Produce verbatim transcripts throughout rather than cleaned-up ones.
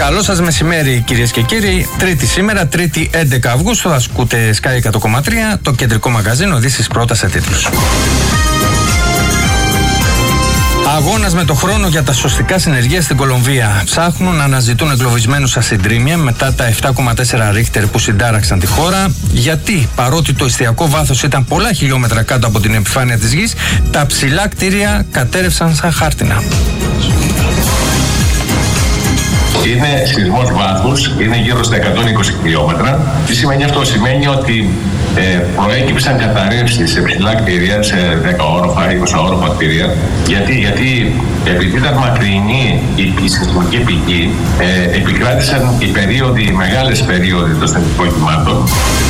Καλό σας μεσημέρι, κυρίες και κύριοι. Τρίτη σήμερα, Τρίτη έντεκα Αυγούστου. Θα ακούτε Sky εκατό κόμμα τρία, το κεντρικό μαγαζίνο. Ειδήσεις πρώτα σε τίτλους. Αγώνας με το χρόνο για τα σωστικά συνεργεία στην Κολομβία. Ψάχνουν να αναζητούν εγκλωβισμένους στα συντρίμμια μετά τα επτά κόμμα τέσσερα ρίχτερ που συντάραξαν τη χώρα. Γιατί, παρότι το εστιακό βάθος ήταν πολλά χιλιόμετρα κάτω από την επιφάνεια της γης, τα ψηλά κτίρια κατέρευσαν σαν χάρτινα. Είναι σεισμός βάθους, είναι γύρω στα εκατόν είκοσι χιλιόμετρα. Τι σημαίνει αυτό? Σημαίνει ότι ε, προέκυψαν καταρρεύσεις σε ψηλά κτίρια, σε δέκα όροφα, είκοσι όροφα κτίρια. Γιατί, γιατί επειδή ήταν μακρινή η, η σεισμική πηγή, ε, επικράτησαν οι περίοδοι, οι μεγάλες περίοδοι των στατικών κυμάτων.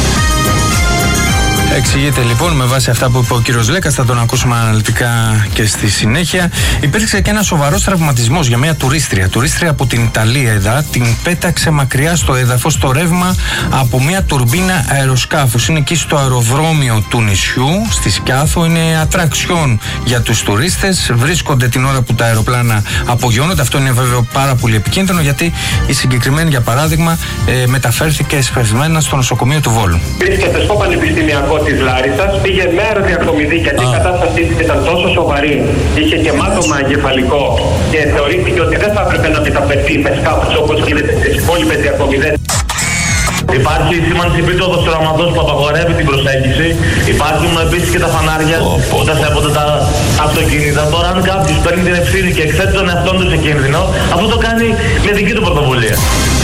Εξηγείται λοιπόν με βάση αυτά που είπε ο κύριος Λέκας, θα τον ακούσουμε αναλυτικά και στη συνέχεια. Υπήρξε και ένα σοβαρός τραυματισμός για μια τουρίστρια. Τουρίστρια από την Ιταλία, εδώ, την πέταξε μακριά στο έδαφος το ρεύμα από μια τουρμπίνα αεροσκάφους. Είναι εκεί στο αεροδρόμιο του νησιού, στη Σκιάθο. Είναι ατραξιόν για τους τουρίστες. Βρίσκονται την ώρα που τα αεροπλάνα απογειώνονται. Αυτό είναι βέβαια πάρα πολύ επικίνδυνο, γιατί η συγκεκριμένη, για παράδειγμα, ε, μεταφέρθηκε εσπευσμένα στο νοσοκομείο του Βόλου. Βρίσκεται στο Πανεπιστημιακό της Λάρισσας, πήγε με αεροδιακομιδή γιατί η κατάστασή της ήταν τόσο σοβαρή, είχε και μάτωμα εγκεφαλικό και θεωρήθηκε ότι δεν θα έπρεπε να μεταφερθεί με σκάφος όπως γίνεται στις υπόλοιπες διακομιδές. Υπάρχει η σήμανση επίπεδος τραυματός που απαγορεύει την προσέγγιση. Υπάρχουν επίσης και τα φανάρια που τα στέπονται τα αυτοκίνητα. Τώρα, αν κάποιος παίρνει την ευθύνη και εκθέτει τον εαυτό του σε κίνδυνο, αυτό το κάνει με δική του πρωτοβουλία.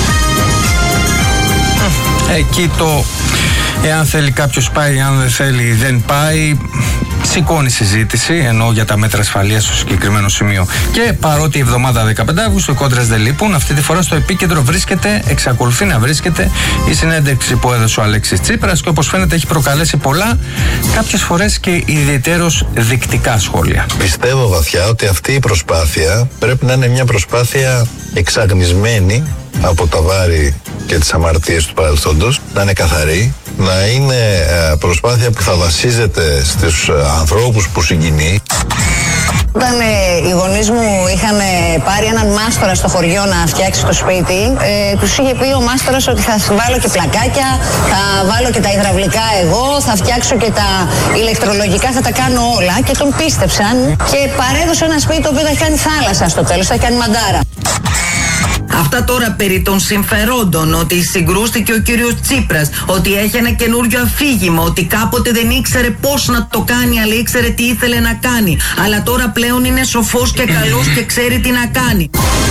Εκεί το εάν θέλει κάποιος πάει, αν δεν θέλει δεν πάει, σηκώνει συζήτηση, ενώ για τα μέτρα ασφαλείας στο συγκεκριμένο σημείο. Και παρότι η εβδομάδα δεκαπέντε Αυγούστου οι κόντρες δεν λείπουν, αυτή τη φορά στο επίκεντρο βρίσκεται, εξακολουθεί να βρίσκεται η συνέντευξη που έδωσε ο Αλέξης Τσίπρας και όπως φαίνεται έχει προκαλέσει πολλά, κάποιες φορές και ιδιαιτέρως δεικτικά σχόλια. Πιστεύω βαθιά ότι αυτή η προσπάθεια πρέπει να είναι μια προσπάθεια εξαγνισμένη από τα βάρη και τις αμαρτίες του παρελθόντος, να είναι καθαρή, να είναι προσπάθεια που θα βασίζεται στους ανθρώπους που συγκινεί. Όταν ε, οι γονείς μου είχαν πάρει έναν μάστορα στο χωριό να φτιάξει το σπίτι, ε, τους είχε πει ο μάστορας ότι θα βάλω και πλακάκια, θα βάλω και τα υδραυλικά εγώ, θα φτιάξω και τα ηλεκτρολογικά, θα τα κάνω όλα, και τον πίστεψαν και παρέδωσε ένα σπίτι το οποίο θα κάνει θάλασσα στο τέλος, θα κάνει μαντάρα. Αυτά τώρα περί των συμφερόντων, ότι συγκρούστηκε ο κύριος Τσίπρας, ότι έχει ένα καινούριο αφήγημα, ότι κάποτε δεν ήξερε πώς να το κάνει, αλλά ήξερε τι ήθελε να κάνει. Αλλά τώρα πλέον είναι σοφός και καλός και ξέρει τι να κάνει.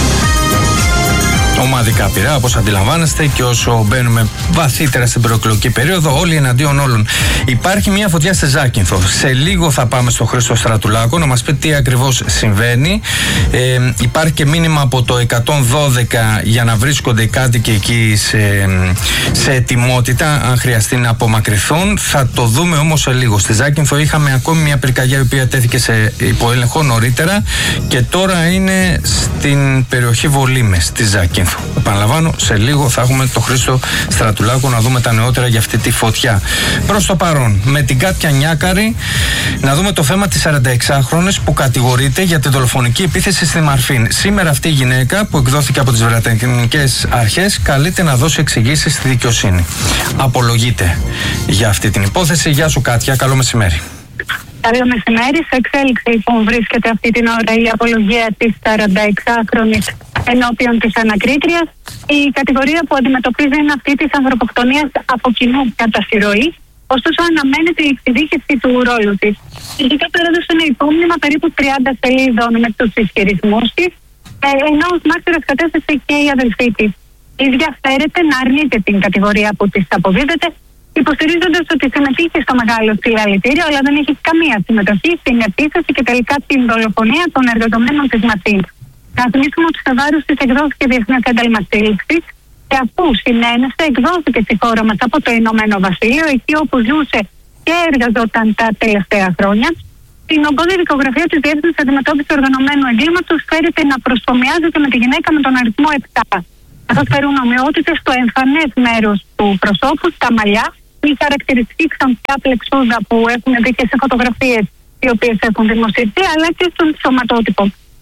Ομαδικά πειρά, όπως αντιλαμβάνεστε, και όσο μπαίνουμε βαθύτερα στην προεκλογική περίοδο, όλοι εναντίον όλων. Υπάρχει μια φωτιά στη Ζάκυνθο. Σε λίγο θα πάμε στο Χρήστο Στρατουλάκο να μας πει τι ακριβώς συμβαίνει. Ε, υπάρχει και μήνυμα από το εκατόν δώδεκα για να βρίσκονται οι κάτοικοι εκεί σε, σε ετοιμότητα, αν χρειαστεί να απομακρυνθούν. Θα το δούμε όμως σε λίγο. Στη Ζάκυνθο είχαμε ακόμη μια πυρκαγιά η οποία τέθηκε σε υποέλεγχο νωρίτερα και τώρα είναι στην περιοχή Βολήμες τη Ζάκυνθο. Επαναλαμβάνω, σε λίγο θα έχουμε το Χρήστο Στρατουλάκο να δούμε τα νεότερα για αυτή τη φωτιά. Προς το παρόν, με την Κάτια Νιάκαρη, να δούμε το θέμα της σαρανταεξάχρονης που κατηγορείται για την δολοφονική επίθεση στη Μαρφίν. Σήμερα αυτή η γυναίκα, που εκδόθηκε από τις βρετανικές αρχές, καλείται να δώσει εξηγήσεις στη δικαιοσύνη. Απολογείται για αυτή την υπόθεση. Γεια σου, Κάτια, καλό μεσημέρι. Καλό μεσημέρι. Σε εξέλιξη λοιπόν βρίσκεται αυτή την ώρα η απολογία της σαρανταεξάχρονης ενώπιον της ανακρίτριας. Η κατηγορία που αντιμετωπίζει είναι αυτή της ανθρωποκτονίας από κοινού κατά συρροή, ωστόσο αναμένεται η εξειδίκευση του ρόλου της. Ειδικά παρέδωσε ένα υπόμνημα περίπου τριάντα σελίδων με τους ισχυρισμούς της, ενώ ως μάρτυρας κατέθεσε και η αδελφή της. Η ίδια φέρεται να αρνείται την κατηγορία που της αποδίδεται, υποστηρίζοντας ότι συμμετείχε στο μεγάλο συλλαλητήριο, αλλά δεν έχει καμία συμμετοχή στην επίθεση και τελικά την δολοφονία των εργαζομένων της Μαρφίν. Να θυμίσουμε ότι στο βάρος της εκδόθηκε διεθνές ένταλμα σύλληψης και αφού συνένεσε, εκδόθηκε στη χώρα μας από το Ηνωμένο Βασίλειο, εκεί όπου ζούσε και εργαζόταν τα τελευταία χρόνια. Στην ογκώδη δικογραφία της Διεύθυνσης Αντιμετώπισης Οργανωμένου Εγκλήματος φέρεται να προσωμιάζεται με τη γυναίκα με τον αριθμό επτά. Καθώς φέρουν ομοιότητες στο εμφανές μέρος του προσώπου, στα μαλλιά, η χαρακτηριστική ξανθιά πλεξούδα που έχουν δει και σε φωτογραφίες οι οποίες έχουν δημοσιευθεί, αλλά και στον σωματότυπο.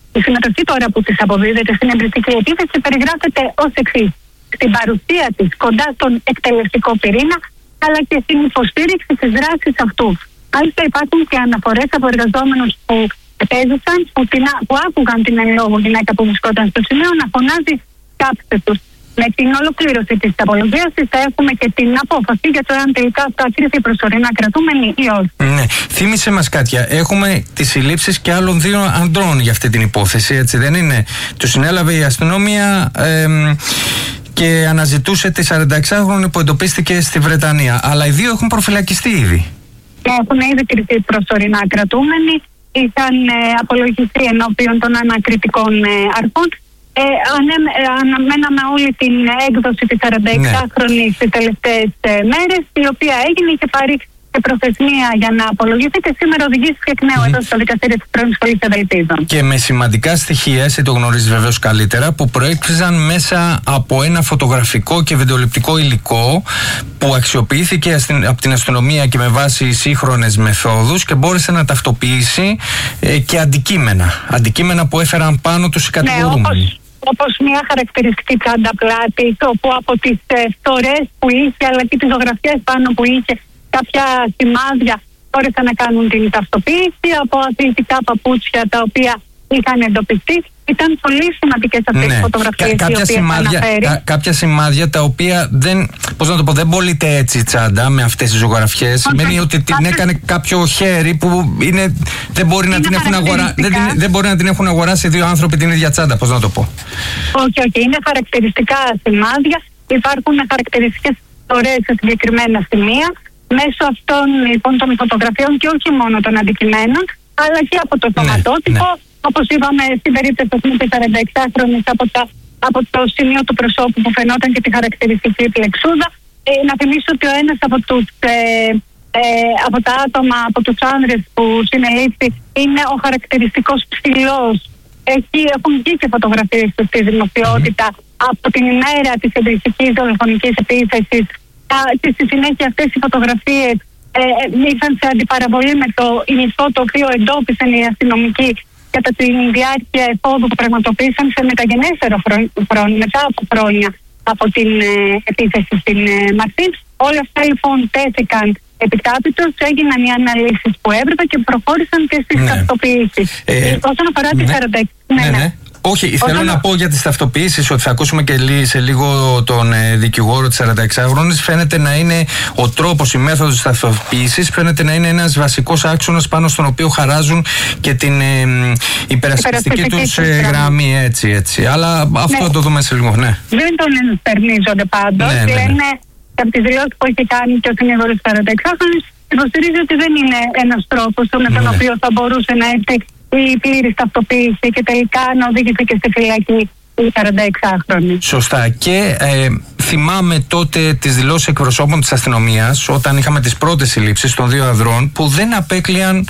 Η συμμετοχή τώρα που της αποδίδεται στην εμπριστική επίθεση περιγράφεται ως εξής: στην παρουσία της κοντά στον εκτελεστικό πυρήνα, αλλά και στην υποστήριξη της δράσης αυτού. Μάλιστα, υπάρχουν και αναφορές από εργαζόμενους που επέζησαν, που, την, που άκουγαν την εν λόγω γυναίκα που βρισκόταν στο σημείο να φωνάζει κάψτε τους. Με την ολοκλήρωση της απολογίας της θα έχουμε και την απόφαση για το αν τελικά θα κριθεί προσωρινά κρατούμενη ή όχι. Ναι. Θύμισε μας, Κάτια, έχουμε τις συλλήψεις και άλλων δύο ανδρών για αυτή την υπόθεση, έτσι δεν είναι? Τους συνέλαβε η αστυνομία ε, και αναζητούσε τη σαρανταεξάχρονη που εντοπίστηκε στη Βρετανία. Αλλά οι δύο έχουν προφυλακιστεί ήδη. Έχουν ήδη κριθεί προσωρινά κρατούμενοι. Είχαν ε, απολογηθεί ενώπιον των ανακριτικών ε, αρχών. Ε, ανε, ε, αναμέναμε όλη την έκδοση της σαρανταεξάχρονης ναι. τις τελευταίες ε, μέρες, η οποία έγινε, είχε πάρει σε προθεσμία για να απολογηθεί και σήμερα οδηγήθηκε εκ νέου mm. εδώ στο δικαστήριο της πρώην σχολής Ευελπίδων. Και με σημαντικά στοιχεία, εσύ το γνωρίζεις βεβαίως καλύτερα, που προέκυψαν μέσα από ένα φωτογραφικό και βιντεοληπτικό υλικό που αξιοποιήθηκε από την αστυνομία και με βάση σύγχρονες μεθόδους και μπόρεσε να ταυτοποιήσει ε, και αντικείμενα. Αντικείμενα που έφεραν πάνω τους οι κατηγορούμενοι. Ναι, όπως μια χαρακτηριστική τσάντα πλάτη, όπου από τις ε, φθορές που είχε, αλλά και τις ζωγραφιές πάνω που είχε, κάποια σημάδια μπόρεσαν να κάνουν την ταυτοποίηση. Από αθλητικά παπούτσια τα οποία είχαν εντοπιστεί. Ήταν πολύ σημαντικές αυτές ναι. τις φωτογραφίες. Κα, κάποια, σημάδια, κα, κάποια σημάδια τα οποία δεν, πώς να το πω, δεν πωλείται έτσι η τσάντα με αυτές τις ζωγραφιές. Okay. Σημαίνει ότι την Ά, έκανε κάποιο χέρι που είναι, δεν, μπορεί να την έχουν αγορά, δεν, δεν μπορεί να την έχουν αγοράσει δύο άνθρωποι την ίδια τσάντα, πώς να το πω. Όχι, okay, όχι. Okay. Είναι χαρακτηριστικά σημάδια. Υπάρχουν χαρακτηριστικές φωτορές σε συγκεκριμένα σημεία. Μέσω αυτών λοιπόν των φωτογραφιών και όχι μόνο των αντικειμένων, αλλά και από το σωματότυπο. Ναι, ναι. Όπως είπαμε στην περίπτωση της σαρανταεξάχρονης από, από το σημείο του προσώπου που φαινόταν και τη χαρακτηριστική πλεξούδα. Ε, να θυμίσω ότι ο ένας από, τους, ε, ε, από τα άτομα, από τους άνδρες που συνελήφθη είναι ο χαρακτηριστικός ψηλός. Έχει, έχουν βγει και φωτογραφίες στη δημοσιότητα mm-hmm. από την ημέρα της εμπριστικής δολοφονικής επίθεσης και στη συνέχεια αυτές οι φωτογραφίες ε, ήρθαν σε αντιπαραβολή με το υλικό το οποίο εντόπισαν οι αστυνομικοί κατά τη διάρκεια εφόδου που πραγματοποίησαν σε μεταγενέστερο χρόνο, μετά από χρόνια από την ε, επίθεση στην ε, Μαρσίν. Όλα αυτά λοιπόν τέθηκαν επιτάπητος, έγιναν οι αναλύσεις που έπρεπε και προχώρησαν και στις ναι. ταυτοποιήσεις. Ε, Όσον αφορά ναι. τη σαρανταεξ... ναι, ναι. ναι. Όχι, Όταν... θέλω να πω για τις ταυτοποιήσεις ότι θα ακούσουμε και σε λίγο τον ε, δικηγόρο της σαρανταεξάχρονης. Φαίνεται να είναι ο τρόπος, η μέθοδος της ταυτοποίησης φαίνεται να είναι ένας βασικός άξονας πάνω στον οποίο χαράζουν και την ε, υπερασπιστική τους ε, γραμμή, έτσι, έτσι. Αλλά αυτό ναι. θα το δούμε σε λίγο, ναι. Δεν τον ενστερνίζονται πάντως. Ναι, ναι, ναι. Λένε από τις δηλώσεις που έχει κάνει και ο συνήγορος της σαρανταεξάχρονης, υποστηρίζει ότι δεν είναι ένας τρόπος με τον ναι. οποίο θα μπορούσε να έρθει η πλήρης ταυτοποίηση και τελικά να οδηγηθεί και στη φυλακή η σαρανταεξάχρονη. Σωστά. Και ε, θυμάμαι τότε τις δηλώσεις εκπροσώπων της αστυνομίας όταν είχαμε τις πρώτες συλλήψεις των δύο ανδρών που δεν απέκλειαν,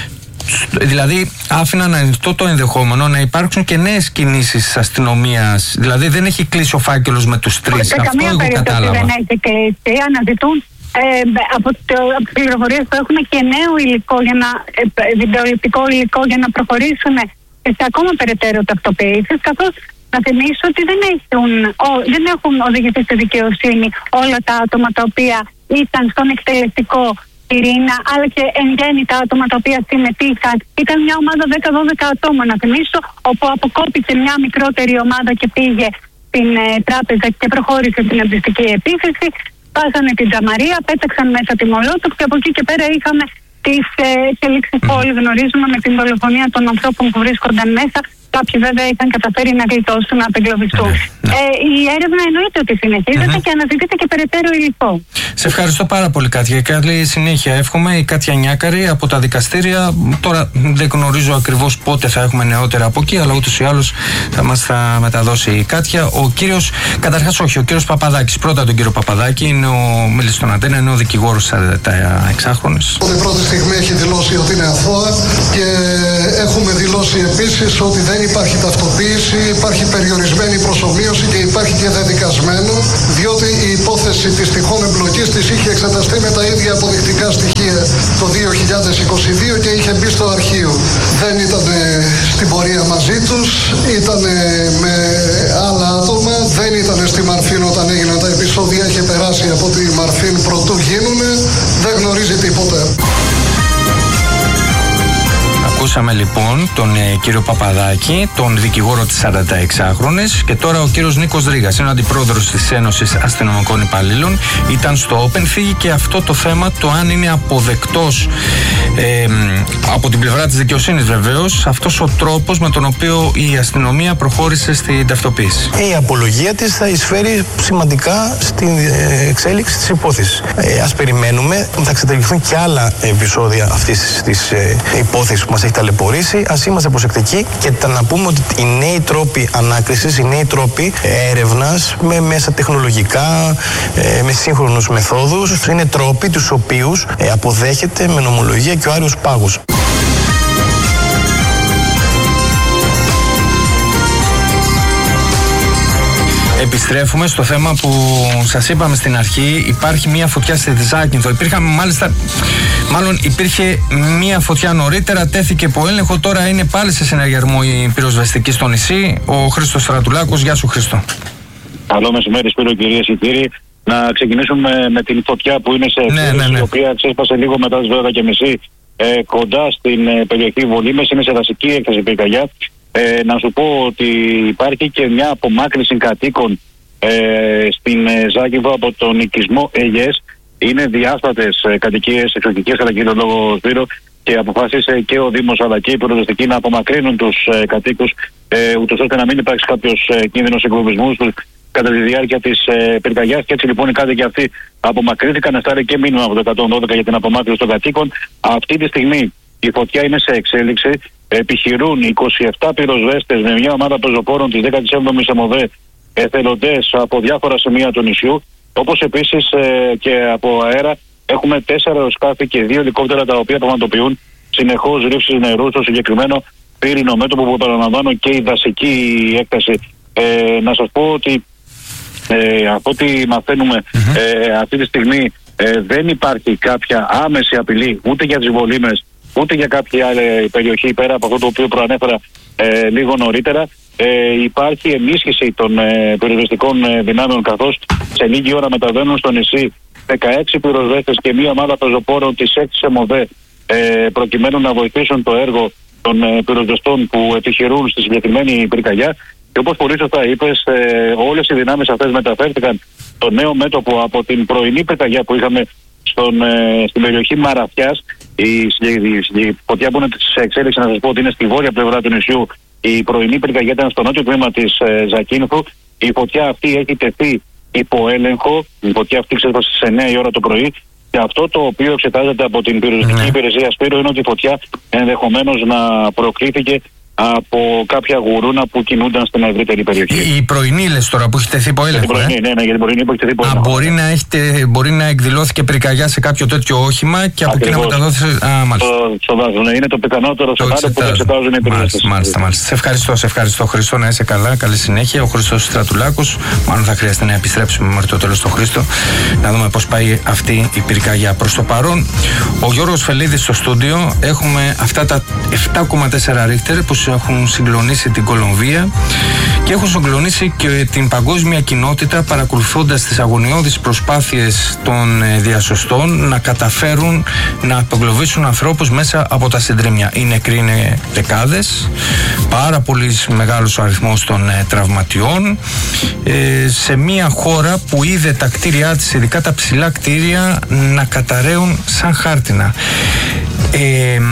δηλαδή άφηναν ανοιχτό το ενδεχόμενο να υπάρξουν και νέες κινήσεις της αστυνομίας. Δηλαδή δεν έχει κλείσει ο φάκελος με τους τρεις. Σε αυτό καμία εγώ κατάλαβα. Δεν έχει κλείσει. Αναζητούν Ε, από, το, από τις πληροφορίες που έχουμε και νέο υλικό, για να, ε, βιντεοληπτικό υλικό για να προχωρήσουν σε ακόμα περαιτέρω ταυτοποιήσεις, καθώς να θυμίσω ότι δεν έχουν, ο, δεν έχουν οδηγηθεί στη δικαιοσύνη όλα τα άτομα τα οποία ήταν στον εκτελεστικό πυρήνα, αλλά και εν γέννη τα άτομα τα οποία συμμετείχαν. Ήταν μια ομάδα δέκα δώδεκα ατόμων, να θυμίσω, όπου αποκόπηκε μια μικρότερη ομάδα και πήγε στην ε, τράπεζα και προχώρησε στην εμπριστική επίθεση. Πάσανε την τζαμαρία, πέταξαν μέσα τη μολότοφ και από εκεί και πέρα είχαμε τις ε, εξελίξεις που όλοι γνωρίζουμε με την δολοφονία των ανθρώπων που βρίσκονταν μέσα. Κάποιοι βέβαια είχαν καταφέρει να γλιτώσουν, να απεγκλωβιστούν. Ναι. Ε, η έρευνα εννοείται ότι συνεχίζεται mm-hmm. και αναζητείται και περαιτέρω υλικό. Σε ευχαριστώ πάρα πολύ, Κάτια. Καλή συνέχεια εύχομαι. Η Κάτια Νιάκαρη από τα δικαστήρια. Τώρα δεν γνωρίζω ακριβώς πότε θα έχουμε νεότερα από εκεί, αλλά ούτως ή άλλως θα μας τα μεταδώσει η Κάτια. Ο κύριος, καταρχάς όχι, ο κύριος Παπαδάκης. Πρώτα τον κύριο Παπαδάκη, είναι ο μίλησε στον Αντένα, είναι ο δικηγόρος σαρανταεξάχρονης. Την πρώτη στιγμή έχει δηλώσει ότι είναι αθώα και έχουμε δηλώσει επίσης ότι δεν δεν υπάρχει ταυτοποίηση, υπάρχει περιορισμένη προσομοίωση και υπάρχει και δεδικασμένο, διότι η υπόθεση της τυχόν εμπλοκής της είχε εξεταστεί με τα ίδια αποδεικτικά στοιχεία το δύο χιλιάδες είκοσι δύο και είχε μπει στο αρχείο. Δεν ήταν στην πορεία μαζί τους, ήταν με άλλα άτομα, δεν ήταν στη Μαρφίν όταν έγιναν τα επεισόδια, είχε περάσει από τη Μαρφίν προτού γίνουνε, δεν γνωρίζει τίποτα. Ακούσαμε λοιπόν τον ε, κύριο Παπαδάκη, τον δικηγόρο της σαρανταεξάχρονης, και τώρα ο κύριος Νίκος Δρίγας, είναι ο αντιπρόεδρος της Ένωσης Αστυνομικών Υπαλλήλων. Ήταν στο Open, φύγει και αυτό το θέμα, το αν είναι αποδεκτός ε, από την πλευρά της δικαιοσύνης βεβαίως αυτός ο τρόπος με τον οποίο η αστυνομία προχώρησε στην ταυτοποίηση. Η απολογία της θα εισφέρει σημαντικά στην εξέλιξη της υπόθεσης. Ε, ας περιμένουμε, θα εξεταγηθούν και άλλα επεισόδια αυτής της ε, υπόθεσης που μας έχει ταλαιπωρήσει. Ας είμαστε προσεκτικοί και να πούμε ότι οι νέοι τρόποι ανάκρισης, οι νέοι τρόποι έρευνας με μέσα τεχνολογικά, ε, με σύγχρονους μεθόδους, είναι τρόποι τους οποίους ε, αποδέχεται με νομολογία και ο Άριος Πάγος. Επιστρέφουμε στο θέμα που σας είπαμε στην αρχή. Υπάρχει μια φωτιά στη Ζάκυνθο. Υπήρχαν μάλιστα, μάλλον υπήρχε μια φωτιά νωρίτερα, τέθηκε υπό έλεγχο. Τώρα είναι πάλι σε συνεργασμό η πυροσβεστική στο νησί. Ο Χρήστος Στρατουλάκος. Γεια σου, Χρήστο. Καλό μεσημέρι, Σπύρο, κυρίες και κύριοι. Να ξεκινήσουμε με την φωτιά που είναι σε ναι, ναι, ναι. η οποία ξέσπασε λίγο μετά τις δώδεκα και μισή ε, κοντά στην ε, περιοχή Βολήμες. Είναι σε δασική έκταση πυρκαγιά. Ε, να σου πω ότι υπάρχει και μια απομάκρυνση κατοίκων ε, στην ε, Ζάκυνθο από τον οικισμό Αιγές. Είναι διάστατες ε, κατοικίες, εξωτικές κατά κύριο λόγο, Σπύρο, και αποφάσισε και ο Δήμος αλλά και η πυροσβεστική να απομακρύνουν τους ε, κατοίκους, ε, ούτως ώστε να μην υπάρξει κάποιος ε, κίνδυνος εγκλωβισμού τους κατά τη διάρκεια της ε, πυρκαγιάς. Και έτσι λοιπόν οι κάτοικοι αυτοί απομακρύνθηκαν. Εστάλει και μήνυμα από το εκατόν δώδεκα για την απομάκρυνση των κατοίκων. Αυτή τη στιγμή η φωτιά είναι σε εξέλιξη. Επιχειρούν είκοσι επτά πυροσβέστες με μια ομάδα πεζοπόρων της δέκατη έβδομης ΕΜΟΔΕ, εθελοντές από διάφορα σημεία του νησιού. Όπως επίσης ε, και από αέρα έχουμε τέσσερα αεροσκάφη και δύο ελικόπτερα τα οποία πραγματοποιούν συνεχώς ρήψεις νερού στο συγκεκριμένο πύρινο μέτωπο που επαναλαμβάνω και η δασική έκταση. Ε, να σας πω ότι ε, από ό,τι μαθαίνουμε mm-hmm. ε, αυτή τη στιγμή ε, δεν υπάρχει κάποια άμεση απειλή ούτε για τις Βολήμες ούτε για κάποια άλλη περιοχή πέρα από αυτό το οποίο προανέφερα ε, λίγο νωρίτερα. Ε, υπάρχει ενίσχυση των ε, πυροσβεστικών ε, δυνάμεων, καθώς σε λίγη ώρα μεταβαίνουν στο νησί δεκαέξι πυροσβέστες και μία ομάδα πεζοπόρων της έκτης ΕΜΟΔΕ ε, προκειμένου να βοηθήσουν το έργο των ε, πυροσβεστών που επιχειρούν στη συγκεκριμένη πυρκαγιά. Και όπως πολύ σωστά είπες, ε, όλες οι δυνάμεις αυτές μεταφέρθηκαν στο νέο μέτωπο από την πρωινή πυρκαγιά που είχαμε στον, ε, στην περιοχή Μαραθιάς. Η, η, η φωτιά που είναι σε εξέλιξη, να σας πω ότι είναι στη βόρεια πλευρά του νησιού. Η πρωινή πυρκαγιά ήταν στο νότιο τμήμα της ε, Ζακύνθου. Η φωτιά αυτή έχει τεθεί υπό έλεγχο. Η φωτιά αυτή ξέσπασε στις εννιά η ώρα το πρωί. Και αυτό το οποίο εξετάζεται από την πυροσβεστική mm. υπηρεσία, Σπύρο, είναι ότι η φωτιά ενδεχομένως να προκλήθηκε από κάποια γουρούνα που κινούνταν στην ευρύτερη περιοχή. Η πρωινή λες τώρα που έχει τεθεί υπό έλεγχο. Για την πρωινή, ε? ναι, ναι, για την πρωινή που έχει τεθεί υπό έλεγχο. Μπορεί να, έχετε, μπορεί να εκδηλώθηκε πυρκαγιά σε κάποιο τέτοιο όχημα και από εκεί να μεταδόθηκε. Α, μάλιστα. Το, το βάζουν. Είναι το πιθανότερο σενάριο που το εξετάζουν οι πυροσβέστες. Μάλιστα, μάλιστα. Σε ευχαριστώ, σε ευχαριστώ, Χρήστο. Να είσαι καλά, καλή συνέχεια. Ο Χρήστος Στρατουλάκος. Μάλλον θα χρειαστεί να επιστρέψουμε μέχρι το τέλος στο Χρήστο, να δούμε πώς πάει αυτή η πυρκαγιά. Προς το παρόν, ο Γιώργος Φελίδης στο στούντιο. Έχουμε αυτά τα επτά κόμμα τέσσερα ρίχτερ που έχουν συγκλονίσει την Κολομβία και έχουν συγκλονίσει και την παγκόσμια κοινότητα, παρακολουθώντας τις αγωνιώδεις προσπάθειες των διασωστών να καταφέρουν να απεγκλωβίσουν ανθρώπους μέσα από τα συντρίμμια. Οι νεκροί είναι δεκάδες, πάρα πολύ μεγάλος ο αριθμός των τραυματιών, ε, σε μια χώρα που είδε τα κτίρια της, ειδικά τα ψηλά κτίρια, να καταραίουν σαν χάρτινα. Ε,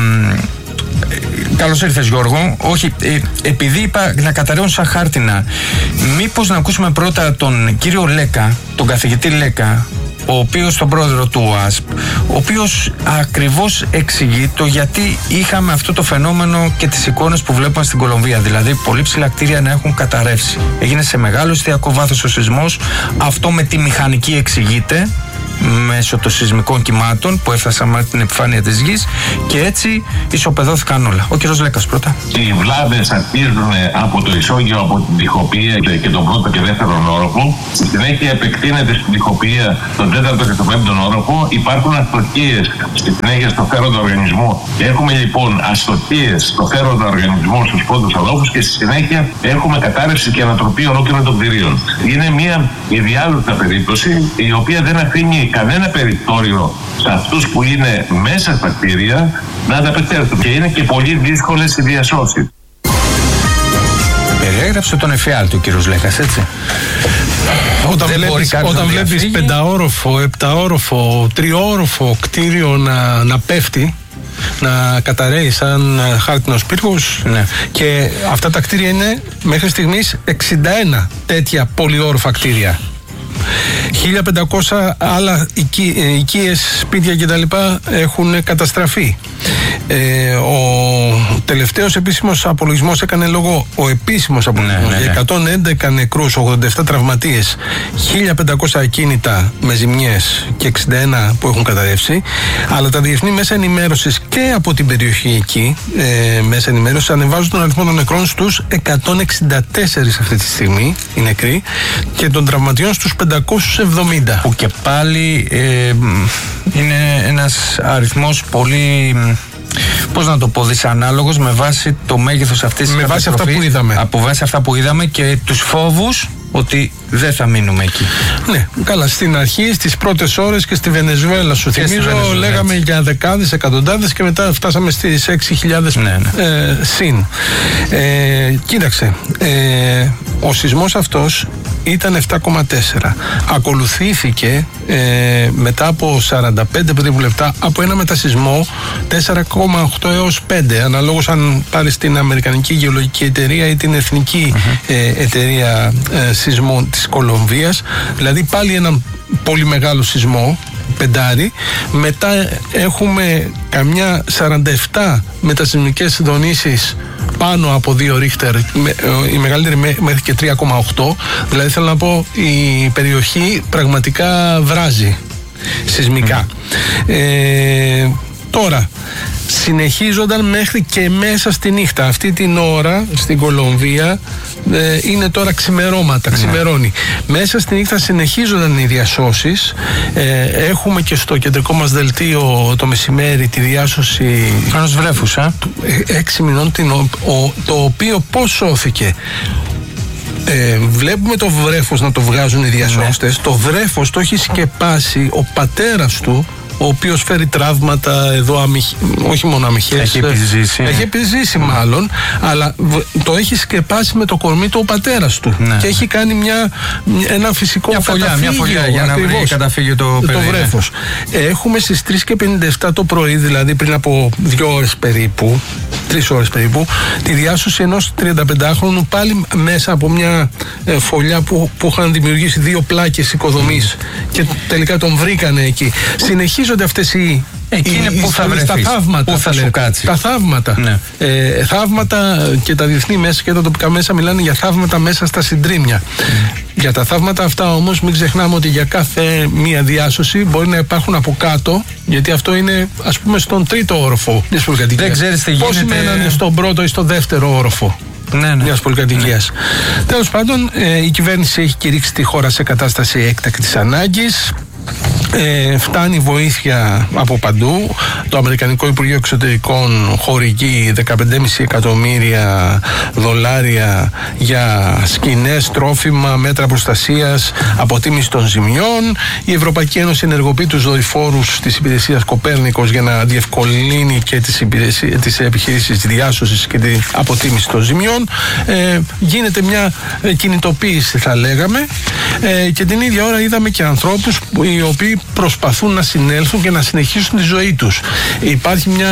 Καλώς ήρθες, Γιώργο. Όχι, ε, επειδή είπα να καταραίουν σαν χάρτινα, μήπως να ακούσουμε πρώτα τον κύριο Λέκα, τον καθηγητή Λέκα, ο οποίος, τον πρόεδρο του ΟΑΣΠ, ο οποίος ακριβώς εξηγεί το γιατί είχαμε αυτό το φαινόμενο και τις εικόνες που βλέπουμε στην Κολομβία. Δηλαδή, πολύ ψηλά κτίρια να έχουν καταρρεύσει. Έγινε σε μεγάλο εστιακό βάθος ο σεισμός. Αυτό με τη μηχανική εξηγείται. μέσω των σεισμικών κυμάτων που έφτασαν με την επιφάνεια της γης και έτσι ισοπεδώθηκαν όλα. Ο κύριος Λέκας πρώτα. Οι βλάβες αρχίζουν από το ισόγειο, από την τοιχοποιία και τον πρώτο και δεύτερον όροφο. Στη συνέχεια επεκτείνεται στην τοιχοποιία τον τέταρτο και τον πέμπτον όροφο. Υπάρχουν αστοχίες στη συνέχεια στο φέροντα οργανισμό. Έχουμε λοιπόν αστοχίες στο φέροντα οργανισμό στους πρώτους ορόφους και στη συνέχεια έχουμε κατάρρευση και ανατροπή ολόκληρων των κτηρίων. Είναι μια ιδιάζουσα περίπτωση η οποία δεν αφήνει κανένα περιθώριο σε αυτούς που είναι μέσα στα κτίρια να ανταπεξέλθουν και είναι και πολύ δύσκολες οι διασώσεις. Περιέγραψε τον εφιάλτη ο κύριος Λέκας, έτσι. Όταν βλέπεις, όταν βλέπεις πενταόροφο, επταόροφο, τριόροφο κτίριο να, να πέφτει, να καταραίει σαν χάρτινος πύργος, ναι. Και αυτά τα κτίρια είναι μέχρι στιγμής εξήντα ένα τέτοια πολυόροφα κτίρια. χίλια πεντακόσια άλλα οικί, ε, οικίες, σπίτια κτλ. Έχουν καταστραφεί. Ε, ο τελευταίος επίσημος απολογισμός έκανε λόγο, ο επίσημος απολογισμός, ναι, ναι, ναι. εκατόν έντεκα νεκρούς, ογδόντα επτά τραυματίες, χίλια πεντακόσια ακίνητα με ζημιές και εξήντα ένα που έχουν καταρρεύσει. Αλλά τα διεθνή μέσα ενημέρωσης και από την περιοχή εκεί, ε, μέσα ενημέρωσης, ανεβάζουν τον αριθμό των νεκρών στους εκατόν εξήντα τέσσερα αυτή τη στιγμή, οι νεκροί, και των τραυματιών στους πεντακόσιους εβδομήντα. Που και πάλι ε, είναι ένας αριθμός πολύ, πώς να το πω, δυσανάλογος με βάση το μέγεθος αυτής της με βάση αυτά που είδαμε. Από βάση αυτά που είδαμε και τους φόβους ότι δεν θα μείνουμε εκεί. Ναι, καλά. Στην αρχή, στις πρώτες ώρες και στη Βενεζουέλα, σου και θυμίζω, Βενεζουέλα, λέγαμε έτσι. Για δεκάδες, εκατοντάδες και μετά φτάσαμε στις έξι χιλιάδες ναι, ναι. ε, συν. Ε, κοίταξε, ε, ο σεισμός αυτός ήταν επτά κόμμα τέσσερα. Ακολουθήθηκε ε, μετά από σαράντα πέντε περίπου λεπτά από ένα μετασεισμό τέσσερα κόμμα οκτώ έως πέντε, αναλόγως αν πάρεις την Αμερικανική Γεωλογική Εταιρεία ή την Εθνική mm-hmm. ε, Εταιρεία ε, Σεισμών της Κολομβίας. Δηλαδή πάλι έναν πολύ μεγάλο σεισμό, πεντάρι. Μετά έχουμε καμιά σαράντα επτά μετασεισμικές δονήσεις πάνω από δύο ρίχτερ, η μεγαλύτερη μέχρι και τρία κόμμα οκτώ. Δηλαδή θέλω να πω, η περιοχή πραγματικά βράζει σεισμικά. Mm. Ε, τώρα συνεχίζονταν μέχρι και μέσα στη νύχτα. Αυτή την ώρα στην Κολομβία ε, είναι τώρα ξημερώματα, ξημερώνει. Mm. Μέσα στη νύχτα συνεχίζονταν οι διασώσεις. Ε, έχουμε και στο κεντρικό μας δελτίο το μεσημέρι τη διάσωση ενός βρέφους, ε? έξι μηνών, την, ο, ο, το οποίο πώς σώθηκε. Ε, βλέπουμε το βρέφος να το βγάζουν οι διασώστες. Ναι. Το βρέφος το έχει σκεπάσει ο πατέρας του, ο οποίος φέρει τραύματα εδώ, αμυχ... όχι μόνο αμυχές. Έχει επιζήσει. Έχει επιζήσει μάλλον, αλλά το έχει σκεπάσει με το κορμί του ο πατέρας του. Ναι. Και έχει κάνει μια, ένα φυσικό μια φωλιά, καταφύγιο. Μια φωλιά για ακριβώς, να βρει καταφύγιο το, το βρέφος. Έχουμε στις τρεις και πενήντα επτά το πρωί, δηλαδή πριν από δύο ώρες περίπου, τρεις ώρες περίπου, τη διάσωση ενός τριανταπεντάχρονου πάλι μέσα από μια ε, φωλιά που, που είχαν δημιουργήσει δύο πλάκες οικοδομής mm. και τελικά τον βρήκανε εκεί. Συνεχίζονται αυτές οι Εκεί είναι που θα βρεθείς, τα θαύματα, που θα σου κάτσει. Τα θαύματα. Ναι. Ε, θαύματα και τα διεθνή μέσα και τα τοπικά μέσα μιλάνε για θαύματα μέσα στα συντρίμμια. Mm. Για τα θαύματα αυτά όμως μην ξεχνάμε ότι για κάθε μία διάσωση μπορεί να υπάρχουν από κάτω, γιατί αυτό είναι ας πούμε στον τρίτο όροφο της πολυκατοικίας. Δεν ξέρεις τι γίνεται. Πώς μένανε στον πρώτο ή στον δεύτερο όροφο. Ναι, ναι. Μιας πολυκατοικίας. Ναι. Τέλος πάντων, ε, η κυβέρνηση έχει κηρύξει τη χώρα σε κατάσταση έκτακτης ανάγκης. Ε, φτάνει βοήθεια από παντού. Το Αμερικανικό Υπουργείο Εξωτερικών χορηγεί δεκαπέντε κόμμα πέντε εκατομμύρια δολάρια για σκηνές, τρόφιμα, μέτρα προστασίας, αποτίμηση των ζημιών. Η Ευρωπαϊκή Ένωση ενεργοποιεί τους δορυφόρους της υπηρεσίας Κοπέρνικος για να διευκολύνει και τις, τις επιχειρήσεις διάσωσης και την αποτίμηση των ζημιών. Ε, γίνεται μια κινητοποίηση, θα λέγαμε, ε, και την ίδια ώρα είδαμε και ανθρώπους που, οι οποίοι προσπαθούν να συνέλθουν και να συνεχίσουν τη ζωή τους. Υπάρχει μια,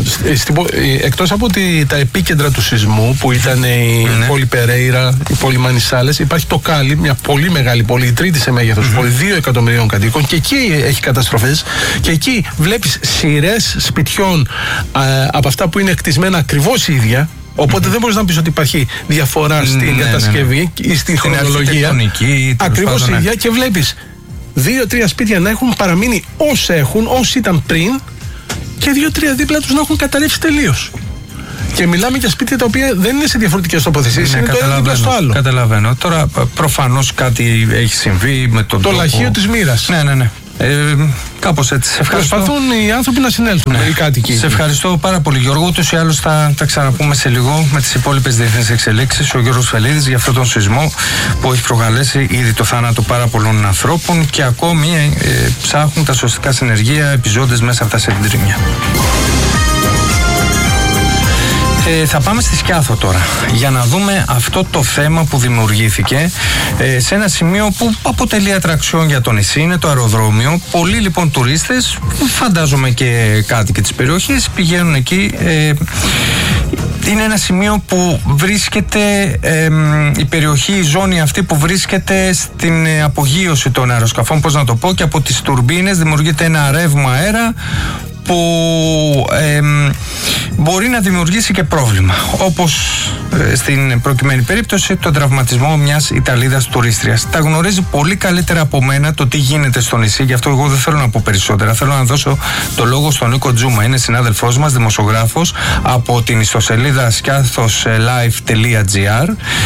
εκτός από τη, τα επίκεντρα του σεισμού που ήταν η ναι. πόλη Περέιρα, η πόλη Μανισάλες, υπάρχει το Κάλι, μια πολύ μεγάλη πόλη, η τρίτη σε μέγεθος mm-hmm. πόλη, δύο εκατομμυρίων κατοίκων, και εκεί έχει καταστροφές και εκεί βλέπεις σειρές σπιτιών α, από αυτά που είναι κτισμένα ακριβώς ίδια. Οπότε mm-hmm. δεν μπορείς να πεις ότι υπάρχει διαφορά στην ναι, κατασκευή ναι, ναι. ή στην χρονολογία. Ακριβώς ίδια, και βλέπεις δύο-τρία σπίτια να έχουν παραμείνει όσοι έχουν, όσοι ήταν πριν, και δύο-τρία δίπλα τους να έχουν καταρρεύσει τελείως. Και μιλάμε για σπίτια τα οποία δεν είναι σε διαφορετικές τοποθεσίες, ναι, είναι το ένα δίπλα στο άλλο. Καταλαβαίνω. Τώρα προφανώς κάτι έχει συμβεί με τον το τρόπο... λαχείο της μοίρας. Ναι, ναι, ναι. Ε, κάπως έτσι. Σε ευχαριστώ. Προσπαθούν οι άνθρωποι να συνέλθουν, ναι, οι κάτοικοι. Σε ευχαριστώ πάρα πολύ, Γιώργο. Ούτως ή άλλως θα τα ξαναπούμε σε λίγο με τις υπόλοιπες διεθνείς εξελίξεις. Ο Γιώργος Φελίδης για αυτόν τον σεισμό που έχει προκαλέσει ήδη το θάνατο πάρα πολλών ανθρώπων και ακόμη ε, ψάχνουν τα σωστικά συνεργεία επιζώντες μέσα από τα συντρίμμια. Ε, θα πάμε στη Σκιάθο τώρα για να δούμε αυτό το θέμα που δημιουργήθηκε ε, σε ένα σημείο που αποτελεί ατραξιόν για το νησί, είναι το αεροδρόμιο. Πολλοί λοιπόν τουρίστες, φαντάζομαι και κάτοικοι της περιοχής, πηγαίνουν εκεί. Ε, είναι ένα σημείο που βρίσκεται ε, η περιοχή, η ζώνη αυτή που βρίσκεται στην ε, απογείωση των αεροσκαφών, πώς να το πω, και από τις τουρμπίνες δημιουργείται ένα ρεύμα αέρα που ε, μπορεί να δημιουργήσει και πρόβλημα, όπως ε, στην προκειμένη περίπτωση τον τραυματισμό μιας Ιταλίδας τουρίστριας. Τα γνωρίζει πολύ καλύτερα από μένα το τι γίνεται στο νησί, γι' αυτό εγώ δεν θέλω να πω περισσότερα. Θέλω να δώσω το λόγο στον Νίκο Τζούμα, είναι συνάδελφός μας, δημοσιογράφος από την ιστοσελίδα σκιάθος live τελεία gr,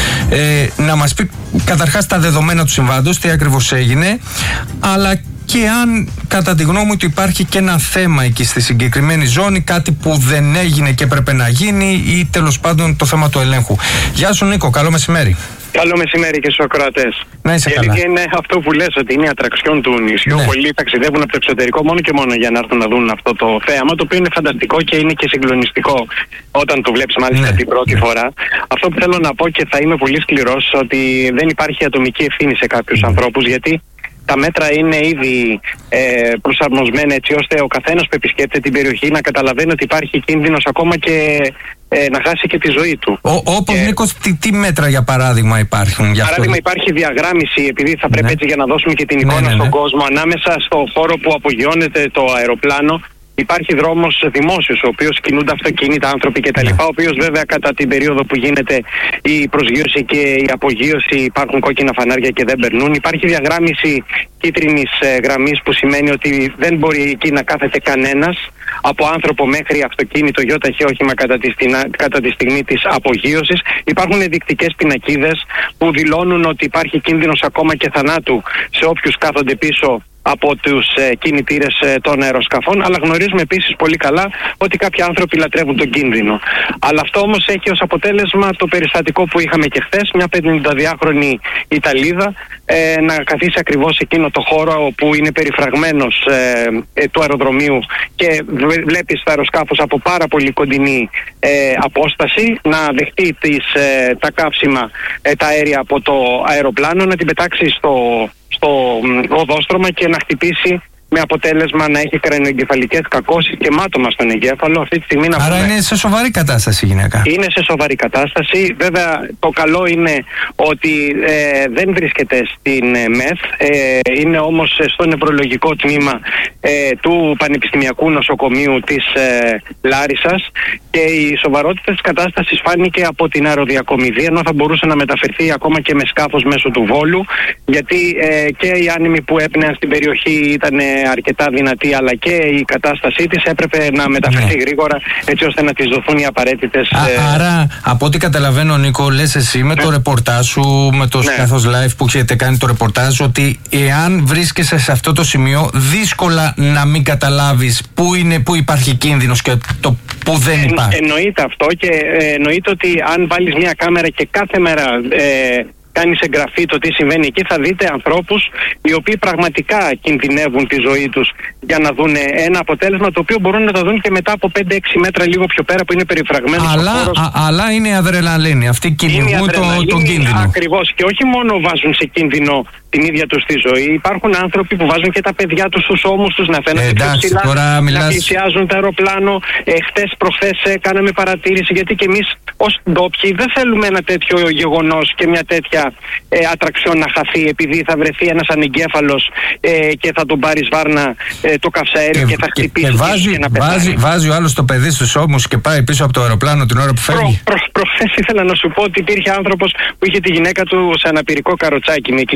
ε, να μας πει καταρχάς τα δεδομένα του συμβάντος, τι ακριβώς έγινε, αλλά και αν κατά τη γνώμη του υπάρχει και ένα θέμα εκεί στη συγκεκριμένη ζώνη, κάτι που δεν έγινε και έπρεπε να γίνει, ή τέλος πάντων το θέμα του ελέγχου. Γεια σου Νίκο, καλό μεσημέρι. Καλό μεσημέρι και στους ακροατές. Να είσαι η καλά. αλήθεια είναι αυτό που λες, ότι είναι η ατραξιόν του νησιού. Ναι. Πολλοί ταξιδεύουν από το εξωτερικό μόνο και μόνο για να έρθουν να δουν αυτό το θέαμα, το οποίο είναι φανταστικό και είναι και συγκλονιστικό όταν το βλέπεις μάλιστα ναι. την πρώτη ναι. φορά. Αυτό που θέλω να πω, και θα είμαι πολύ σκληρός, ότι δεν υπάρχει ατομική ευθύνη σε κάποιους ναι. ανθρώπους, γιατί τα μέτρα είναι ήδη ε, προσαρμοσμένα έτσι ώστε ο καθένας που επισκέπτεται την περιοχή να καταλαβαίνει ότι υπάρχει κίνδυνος ακόμα και ε, να χάσει και τη ζωή του. Ο, όπως Νίκος, τι, τι μέτρα για παράδειγμα υπάρχουν? Για παράδειγμα αυτό... υπάρχει διαγράμμιση, επειδή θα πρέπει ναι. έτσι για να δώσουμε και την εικόνα ναι, ναι, ναι. στον κόσμο, ανάμεσα στο χώρο που απογειώνεται το αεροπλάνο. Υπάρχει δρόμος δημόσιος, ο οποίος κινούνται αυτοκίνητα, άνθρωποι κτλ. Yeah. Ο οποίος βέβαια κατά την περίοδο που γίνεται η προσγείωση και η απογείωση υπάρχουν κόκκινα φανάρια και δεν περνούν. Υπάρχει διαγράμμιση κίτρινης ε, γραμμής, που σημαίνει ότι δεν μπορεί εκεί να κάθεται κανένας, από άνθρωπο μέχρι αυτοκίνητο, γιοταχή όχημα κατά τη, στιγνα, κατά τη στιγμή της απογείωσης. Υπάρχουν ενδεικτικές πινακίδες που δηλώνουν ότι υπάρχει κίνδυνος ακόμα και θανάτου σε όποιους κάθονται πίσω από τους ε, κινητήρες ε, των αεροσκαφών, αλλά γνωρίζουμε επίσης πολύ καλά ότι κάποιοι άνθρωποι λατρεύουν τον κίνδυνο. Αλλά αυτό όμως έχει ως αποτέλεσμα το περιστατικό που είχαμε και χθες, μια πενηνταδυάχρονη Ιταλίδα ε, να καθίσει ακριβώς εκείνο το χώρο όπου είναι περιφραγμένος ε, ε, του αεροδρομίου και βλέπεις το αεροσκάφος από πάρα πολύ κοντινή ε, απόσταση να δεχτεί τις, ε, τα καύσιμα, ε, τα αέρια από το αεροπλάνο, να την πετάξει στο στο οδόστρωμα και να χτυπήσει, με αποτέλεσμα να έχει κρανιοεγκεφαλικές κακώσεις και μάτωμα στον εγκέφαλο. Αυτή τη στιγμή να Άρα πούμε, είναι σε σοβαρή κατάσταση η γυναίκα. Είναι σε σοβαρή κατάσταση. Βέβαια το καλό είναι ότι ε, δεν βρίσκεται στην ε, ΜΕΘ, ε, είναι όμως στο νευρολογικό τμήμα ε, του Πανεπιστημιακού Νοσοκομείου της ε, Λάρισσας, και η σοβαρότητα της κατάστασης φάνηκε από την αεροδιακομιδία, ενώ θα μπορούσε να μεταφερθεί ακόμα και με σκάφος μέσω του Βόλου, γιατί ε, και οι άνεμοι που έπνεαν στην περιοχή ήταν αρκετά δυνατή, αλλά και η κατάστασή της έπρεπε να μεταφερθεί ναι. γρήγορα, έτσι ώστε να της δοθούν οι απαραίτητες... Α, ε... Άρα, από ό,τι καταλαβαίνω, Νίκο, λες εσύ με ναι. το ρεπορτάζ σου, με το ναι. Σκιάθος Live που έχετε κάνει το ρεπορτάζ, ότι εάν βρίσκεσαι σε αυτό το σημείο, δύσκολα να μην καταλάβεις πού, είναι, πού υπάρχει κίνδυνος και το που δεν υπάρχει. Ε, εννοείται αυτό, και ε, εννοείται ότι αν βάλεις μια κάμερα και κάθε μέρα... Ε, κάνεις εγγραφή το τι συμβαίνει εκεί, θα δείτε ανθρώπους οι οποίοι πραγματικά κινδυνεύουν τη ζωή τους για να δουν ένα αποτέλεσμα, το οποίο μπορούν να το δουν και μετά από πέντε έξι μέτρα λίγο πιο πέρα, που είναι περιφραγμένος αλλά, ο χώρος. Α, αλλά είναι η αδρεναλίνη, αυτή κυνηγούν τον το κίνδυνο. Ακριβώς, και όχι μόνο βάζουν σε κίνδυνο την ίδια τους τη ζωή. Υπάρχουν άνθρωποι που βάζουν και τα παιδιά τους στους ώμους τους, να φαίνονται πιο ψηλά, να πλησιάζουν το αεροπλάνο. Ε, χτες προχθές ε, κάναμε παρατήρηση, γιατί και εμείς ως ντόπιοι δεν θέλουμε ένα τέτοιο γεγονός και μια τέτοια ε, ατραξιόν να χαθεί, επειδή θα βρεθεί ένας ανεγκέφαλος ε, και θα τον πάρει βάρνα ε, το καυσαέριο και, και θα χτυπήσει. Και, και βάζει, και να βάζει, βάζει ο άλλος το παιδί στους ώμους και πάει πίσω από το αεροπλάνο την ώρα που φεύγει. Προ, προ, προχθές ήθελα να σου πω ότι υπήρχε άνθρωπος που είχε τη γυναίκα του σε αναπηρικό καροτσάκι με κινητικές δυσκολίες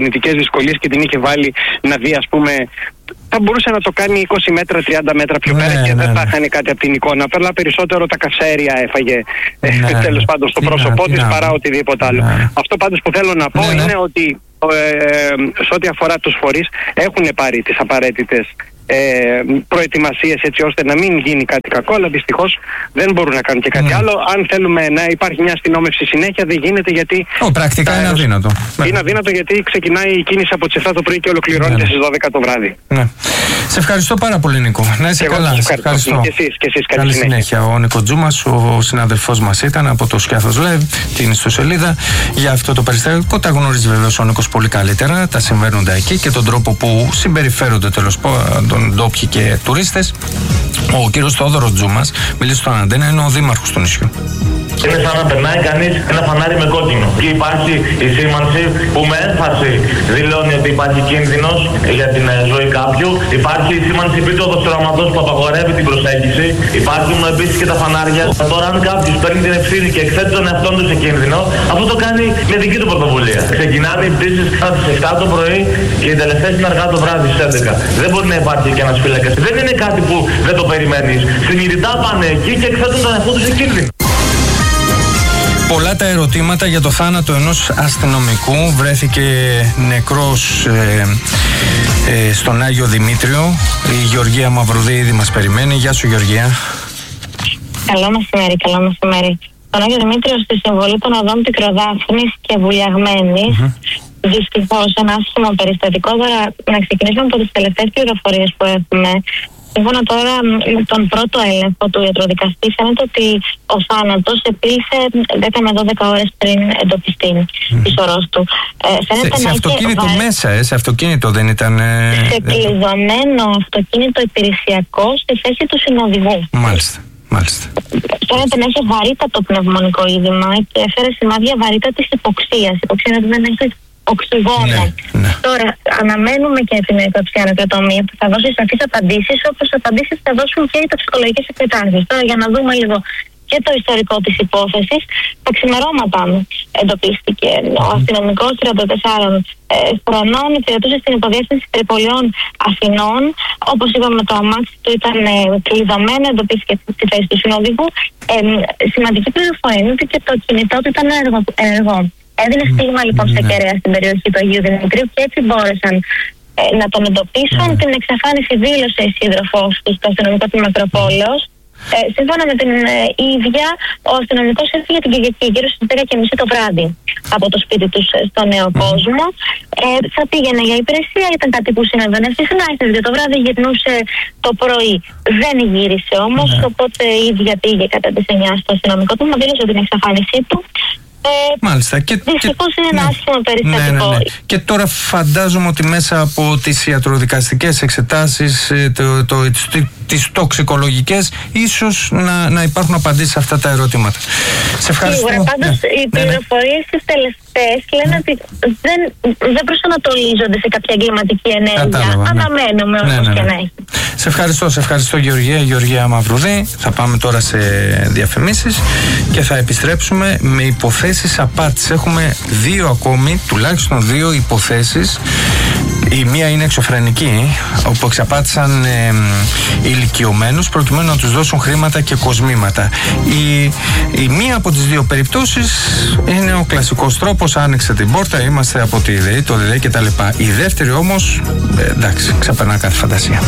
δυσκολίες και την είχε βάλει να δει, ας πούμε, θα μπορούσε να το κάνει είκοσι μέτρα, τριάντα μέτρα πιο πέρα, ναι, και ναι, δεν θα ναι. χάνει κάτι από την εικόνα. Απλά περισσότερο τα καυσαέρια έφαγε, ναι, τέλος πάντων, στο πρόσωπό της παρά οτιδήποτε άλλο. Ναι. Αυτό πάντως που θέλω να πω, ναι, είναι ναι. ότι ε, σε ό,τι αφορά τους φορείς έχουν πάρει τις απαραίτητες Ε, προετοιμασίες έτσι ώστε να μην γίνει κάτι κακό, αλλά δυστυχώς δεν μπορούν να κάνουν και κάτι mm. άλλο. Αν θέλουμε να υπάρχει μια αστυνόμευση συνέχεια, δεν γίνεται, γιατί oh, πρακτικά είναι αδύνατο. Είναι αδύνατο γιατί ξεκινάει η κίνηση από τις επτά το πρωί και ολοκληρώνεται mm. στις δώδεκα το βράδυ. Ναι. Σε ευχαριστώ πάρα πολύ, Νίκο. Να είσαι καλά. Σε ευχαριστώ. Και εσείς, και εσείς καλή, καλή συνέχεια. συνέχεια. Ο Νίκο Τζούμας, ο συναδελφός μας ήταν από το Σκιάθος Live, την ιστοσελίδα για αυτό το περιστατικό. Τα γνωρίζει βεβαίως ο Νίκος πολύ καλύτερα, τα συμβαίνοντα εκεί και τον τρόπο που συμπεριφέρονται τέλος πάντων ντόπιοι και τουρίστες. Ο κύριος Θόδωρος Τζούμας, μίλησε στον Αντένα, είναι ο δήμαρχος του νησιού. Είναι σαν να περνάει κανείς ένα φανάρι με κόκκινο. Και υπάρχει η σήμανση που με έμφαση δηλώνει ότι υπάρχει κίνδυνος για την ζωή κάποιου. Υπάρχει η σήμανση επίπεδος του οραματός που απαγορεύει την προσέγγιση. Υπάρχουν επίσης και τα φανάρια. Τώρα, αν κάποιος παίρνει την ευθύνη και εκθέτει τον εαυτόν του σε κίνδυνο, αυτό το κάνει με δική του πρωτοβουλία. Ξεκινάνε οι πτήσεις στις επτά το πρωί και οι τελευταίες είναι αργά το βράδυ στις έντεκα. Δεν μπορεί να υπάρχει και ένας φύλακας. Δεν είναι κάτι που δεν το περιμένεις. Συνειδητά πάνε εκεί και εκθέτουν τον εαυτό του σε κίνδυνο. Πολλά τα ερωτήματα για το θάνατο ενός αστυνομικού. Βρέθηκε νεκρός ε, ε, στον Άγιο Δημήτριο. Η Γεωργία Μαυρουδή ήδη μας περιμένει. Γεια σου, Γεωργία. Καλό μεσημέρι, καλό μεσημέρι. Στον Άγιο Δημήτριο, στη συμβολή των οδών Πικροδάφνης και Βουλιαγμένης, mm-hmm. δυστυχώς ένα άσχημο περιστατικό. Τώρα να ξεκινήσουμε από τις τελευταίες πληροφορίες που έχουμε. Σύμφωνα τώρα με τον πρώτο έλεγχο του ιατροδικαστή, φαίνεται ότι ο θάνατος επήλθε δέκα με δώδεκα ώρες πριν εντοπιστεί mm. η σωρός του. Ε, σε σε αυτοκίνητο βα... μέσα, ε, σε αυτοκίνητο δεν ήταν... Ε... Σε κλειδωμένο αυτοκίνητο υπηρεσιακό στη θέση του συνοδηγού. Μάλιστα. Μάλιστα. Φαίνεται να έχει βαρύτατο πνευμονικό είδημα και έφερε σημάδια βαρύτατης υποξίας. Υποξία είναι ότι δεν έχει οξυγόνο. Ναι, ναι. Τώρα αναμένουμε και την εκτοψία ανακρατομία που θα δώσει σαφείς απαντήσεις, όπως απαντήσεις θα δώσουν και οι τοξικολογικές εξετάσεις. Τώρα για να δούμε λίγο και το ιστορικό της υπόθεσης, τα ξημερώματα εντοπίστηκε. Ο αστυνομικός τριάντα τεσσάρων χρονών υπηρετούσε στην υποδιεύθυνση Τριπολιών Αθηνών. Όπως είπαμε, το αμάξι του ήταν κλειδωμένο, εντοπίστηκε στη θέση του συνοδηγού. Ε, σημαντική πληροφορία είναι ότι και το κινητό του ήταν ενεργό. Έδινε στίγμα λοιπόν σε κεραία στην περιοχή του Αγίου Δημητρίου και έτσι μπόρεσαν ε, να τον εντοπίσουν. Mm. Την εξαφάνιση δήλωσε η σύντροφός του στο αστυνομικό του Μετροπόλεως. Ε, σύμφωνα με την ε, ίδια, ο αστυνομικός έφυγε την Κυριακή γύρω στις δέκα και μισή το βράδυ από το σπίτι του στο Νέο Κόσμο. Ε, θα πήγαινε για υπηρεσία, ήταν κάτι που συνέβαινε συχνά. Έφυγε το βράδυ, γυρνούσε το πρωί. Δεν γύρισε όμως, mm. οπότε η ίδια πήγε κατά τις εννιά στο αστυνομικό του, δήλωσε την εξαφάνισή του. Ε, Μάλιστα. Και, δυστυχώς είναι ένα άσχημο περιστατικό. Ναι, ναι, ναι. Και τώρα φαντάζομαι ότι μέσα από τις ιατροδικαστικές εξετάσεις, το, το, το, τις τοξικολογικές, ίσως να, να υπάρχουν απαντήσεις σε αυτά τα ερωτήματα. Σε ευχαριστώ. Σίγουρα, πάντως ναι, οι ναι, πληροφορίες ναι. τις τελευταίες λένε ότι δεν, δεν προσανατολίζονται σε κάποια εγκληματική ενέργεια. Κατάλαβα, αναμένουμε ναι. όπως ναι, ναι, ναι. και να έχει. Σε ευχαριστώ, σε ευχαριστώ Γεωργία, Γεωργία Μαυρουδή. Θα πάμε τώρα σε διαφημίσεις και θα επιστρέψουμε με υποθέσεις απάτης. Έχουμε δύο ακόμη, τουλάχιστον δύο υποθέσεις. Η μία είναι εξωφρενική, όπου εξαπάτησαν ε, ηλικιωμένους προκειμένου να τους δώσουν χρήματα και κοσμήματα. Η, η μία από τις δύο περιπτώσεις είναι ο κλασικός τρόπος, άνοιξε την πόρτα, είμαστε από τη ΔΕΗ, το ΔΕΗ κτλ. Η δεύτερη όμως, ε, εντάξει, ξεπερνά κάθε φαντασία.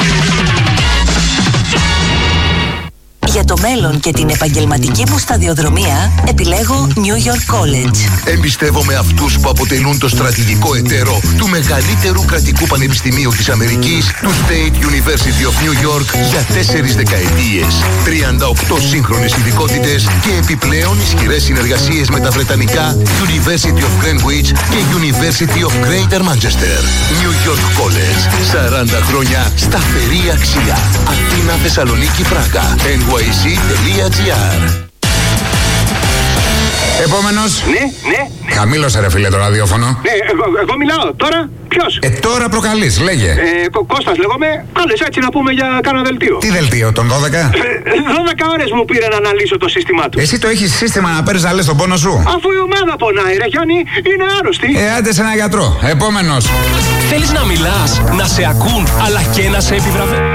Για το μέλλον και την επαγγελματική μου σταδιοδρομία επιλέγω New York College. Εμπιστεύομαι αυτούς που αποτελούν το στρατηγικό εταίρο του μεγαλύτερου κρατικού πανεπιστημίου της Αμερικής, του State University of New York, για τέσσερις δεκαετίες. τριάντα οκτώ σύγχρονες ειδικότητες και επιπλέον ισχυρές συνεργασίες με τα βρετανικά University of Greenwich και University of Greater Manchester. New York College. σαράντα χρόνια σταθερή αξία. Αθήνα, Θεσσαλονίκη, Πράγα. εν γουάι σι τελεία τζι άρ. Επόμενος. Ναι, ναι. Χαμήλωσε ρε φίλε το ραδιόφωνο. Ναι, εγώ, εγώ μιλάω. Τώρα ποιος? Ε, τώρα προκαλείς, λέγε. Ε, Κω- Κώστας λέγομαι. Άλλες έτσι να πούμε για κάνα δελτίο. Τι δελτίο, τον δώδεκα? Ε, δώδεκα ώρες μου πήρε να αναλύσω το σύστημά του. Εσύ το έχεις σύστημα να παίρνεις να λες τον πόνο σου? Αφού η ομάδα πονάει, ρε Γιάννη, είναι άρρωστη. Ε, άντε σε ένα γιατρό. Επόμενος. Θέλεις να μιλάς, να σε ακούν, αλλά και να σε επιβραβεύουν?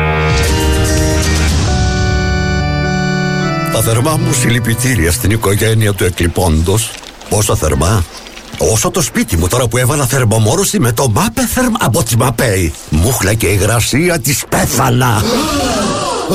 Τα θερμά μου συλληπιτήρια στην οικογένεια του εκλειπώντος. Πόσο θερμά? Όσο το σπίτι μου τώρα που έβαλα θερμομόρωση με το Μάπεθερμ από τη Μαπέη. Μούχλα και υγρασία της πέθανα. ε,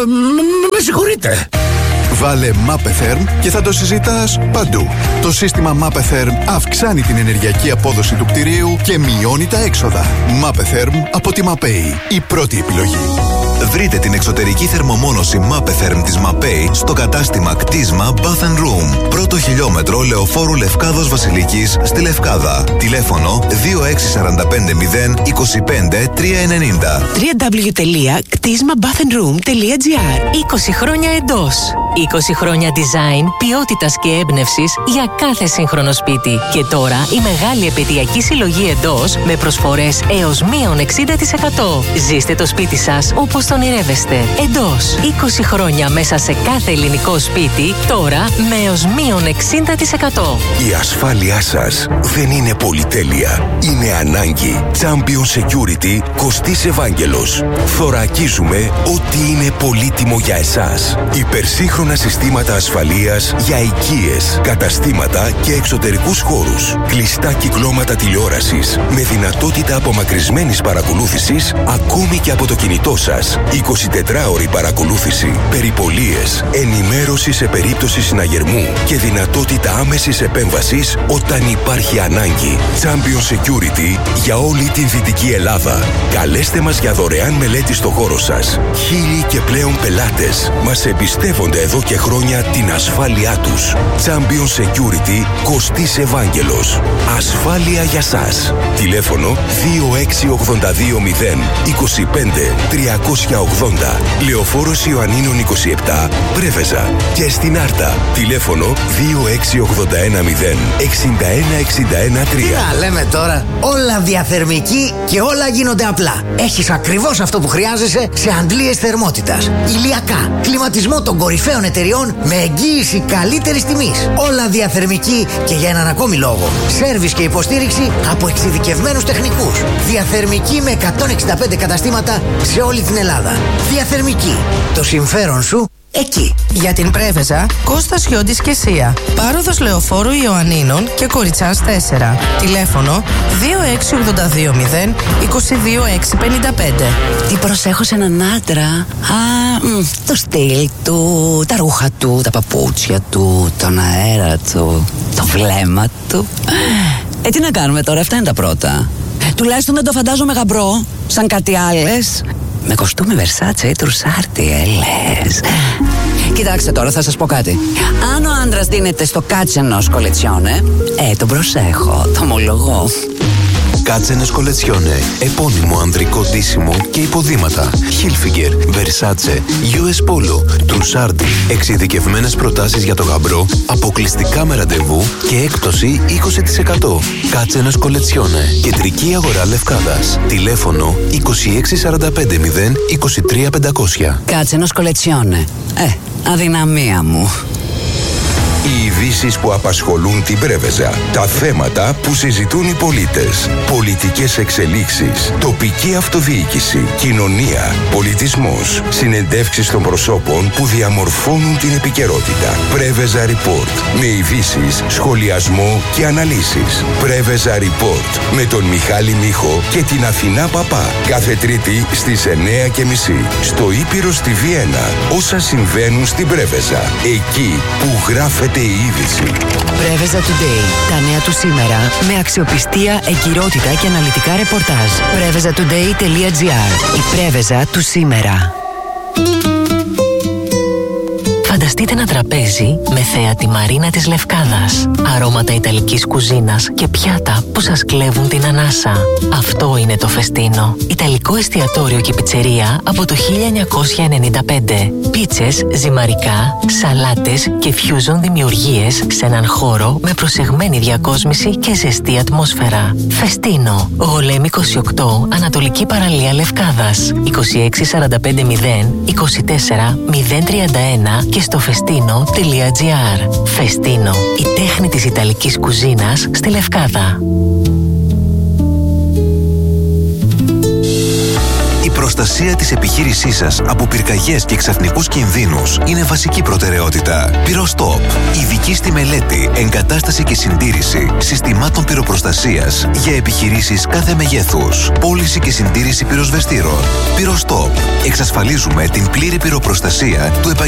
Με συγχωρείτε. Βάλε Μάπεθερμ και θα το συζητάς παντού. Το σύστημα Μάπεθερμ αυξάνει την ενεργειακή απόδοση του κτηρίου και μειώνει τα έξοδα. Μάπεθερμ από τη Μαπέη. Η πρώτη επιλογή. Βρείτε την εξωτερική θερμομόνωση Μάπεθερμ της Μαπέη στο κατάστημα κτίσμα Bath and Room. Πρώτο χιλιόμετρο Λεωφόρου Λευκάδος Βασιλικής στη Λευκάδα. Τηλέφωνο δύο έξι τέσσερα πέντε μηδέν δύο πέντε τρία εννιά μηδέν. double-u double-u double-u τελεία κτίσμα bath and room τελεία τζι άρ. είκοσι χρόνια εντός. είκοσι χρόνια design, ποιότητας και έμπνευσης για κάθε σύγχρονο σπίτι. Και τώρα η μεγάλη επαιτειακή συλλογή εντός με προσφορές έως μείον εξήντα τοις εκατό. Ζήστε το σπίτι σας όπως τον ονειρεύεστε. Εντός. είκοσι χρόνια μέσα σε κάθε ελληνικό σπίτι, τώρα με έως μείον εξήντα τοις εκατό. Η ασφάλειά σας δεν είναι πολυτέλεια. Είναι ανάγκη. Champion Security Κωστής Ευάγγελος. Θωρακίζουμε ό,τι είναι πολύτιμο για εσάς. Υπερσύγχρονα συστήματα ασφαλείας για οικίες, καταστήματα και εξωτερικούς χώρους. Κλειστά κυκλώματα τηλεόρασης με δυνατότητα απομακρυσμένης παρακολούθησης ακόμη και από το κινητό σας. εικοσιτετράωρη παρακολούθηση, περιπολίες, ενημέρωση σε περίπτωση συναγερμού και δυνατότητα άμεσης επέμβασης όταν υπάρχει ανάγκη. Champion Security για όλη την Δυτική Ελλάδα. Καλέστε μας για δωρεάν μελέτη στο χώρο σας. Χίλιοι και πλέον πελάτες μας εμπιστεύονται εδώ και χρόνια την ασφάλειά τους. Champion Security Κωστής Ευάγγελος. Ασφάλεια για σας. Τηλέφωνο δύο έξι οκτώ δύο μηδέν δύο πέντε τρία ογδόντα. Λεωφόρος Ιωαννίνων είκοσι επτά, Πρέβεζα. Και στην Άρτα. Τηλέφωνο δύο έξι οκτώ ένα μηδέν εξήντα ένα εξήντα ένα τρία. Τι να λέμε τώρα, όλα διαθερμική και όλα γίνονται απλά. Έχεις ακριβώς αυτό που χρειάζεσαι σε αντλίες θερμότητας. Ηλιακά, κλιματισμό των κορυφαίων εταιριών με εγγύηση καλύτερης τιμής. Όλα διαθερμική και για έναν ακόμη λόγο. Σέρβις και υποστήριξη από εξειδικευμένους τεχνικούς. Διαθερμική με εκατόν εξήντα πέντε καταστήματα σε όλη την Ελλάδα. Διαθερμική. Το συμφέρον σου εκεί. Για την Πρέβεζα, Κώστας Χιόντης και Σία. Πάροδος Λεωφόρου Ιωαννίνων και Κοριτσάς τέσσερα. Τηλέφωνο δύο έξι οκτώ δύο μηδέν δύο δύο έξι πέντε πέντε. Τι προσέχω σε έναν άντρα? Α, μ, το στυλ του, τα ρούχα του, τα παπούτσια του, τον αέρα του, το βλέμμα του. Ε, τι να κάνουμε τώρα, αυτά είναι τα πρώτα. Τουλάχιστον δεν το φαντάζομαι γαμπρό, σαν κάτι άλλες. Με κοστούμι Versace ή τρουσάρτι, ε, λες. Κοιτάξτε τώρα, θα σας πω κάτι. Αν ο άντρας δίνεται στο κάτσενος κολετσιόνε, ε, τον προσέχω, το ομολογώ. Κάτσενες Κολετσιόνε. Επώνυμο ανδρικό ντύσιμο και υποδήματα. Hilfiger, Versace, γιου ες Polo, Trussardi. Εξειδικευμένες προτάσεις για το γαμπρό, αποκλειστικά με ραντεβού και έκπτωση είκοσι τοις εκατό. Κάτσενες Κολετσιόνε. Κεντρική αγορά Λευκάδας. Τηλέφωνο είκοσι έξι σαράντα πέντε μηδέν είκοσι τρία πεντακόσια. Κάτσενος Κολετσιόνε. Ε, αδυναμία μου. Οι ειδήσεις που απασχολούν την Πρέβεζα. Τα θέματα που συζητούν οι πολίτες. Πολιτικές εξελίξεις. Τοπική αυτοδιοίκηση. Κοινωνία. Πολιτισμός. Συνεντεύξεις των προσώπων που διαμορφώνουν την επικαιρότητα. Πρέβεζα Report. Με ειδήσεις, σχολιασμό και αναλύσεις. Πρέβεζα Report. Με τον Μιχάλη Μίχο και την Αθηνά Παπά. Κάθε Τρίτη στις εννιά και μισή. Στο Ήπειρο στη Βιέννα. Όσα συμβαίνουν στην Πρέβεζα. Εκεί που γράφεται η είδηση. Πρέβεζα Today. Τα νέα του σήμερα με αξιοπιστία, εγκυρότητα και αναλυτικά ρεπορτάζ. πρέβεζα today τελεία τζι άρ. Η Πρέβεζα του σήμερα. Φανταστείτε Δείτε ένα τραπέζι με θέα τη Μαρίνα της Λευκάδας, αρώματα ιταλικής κουζίνας και πιάτα που σας κλέβουν την ανάσα. Αυτό είναι το Φεστίνο. Ιταλικό εστιατόριο και πιτσερία από το χίλια εννιακόσια ενενήντα πέντε. Πίτσες, ζυμαρικά, σαλάτες και fusion δημιουργίες σε έναν χώρο με προσεγμένη διακόσμηση και ζεστή ατμόσφαιρα. Φεστίνο. Γολέμ είκοσι οκτώ, Ανατολική Παραλία Λευκάδας. είκοσι έξι σαράντα πέντε μηδέν είκοσι τέσσερα μηδέν τριάντα ένα και στο φεστίνο τελεία τζι άρ. Φεστίνο. Η τέχνη της Ιταλικής κουζίνας στη Λευκάδα. Η προστασία της επιχείρησής σας από πυρκαγιές και ξαφνικούς κινδύνους είναι βασική προτεραιότητα. Πυροστόπ. Ειδική στη μελέτη, εγκατάσταση και συντήρηση συστημάτων πυροπροστασίας για επιχειρήσεις κάθε μεγέθους. Πώληση και συντήρηση πυροσβεστήρων. Πυροστόπ. Εξασφαλίζουμε την πλήρη πυροπροστασία του επαγγελματικού